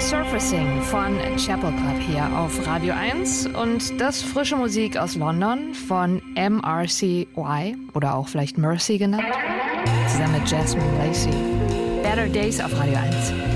Surfacing von Chapel Club hier auf Radio 1 und das frische Musik aus London von MRCY oder auch vielleicht Mercy genannt, zusammen mit Jasmine Lacey. Better Days auf Radio 1.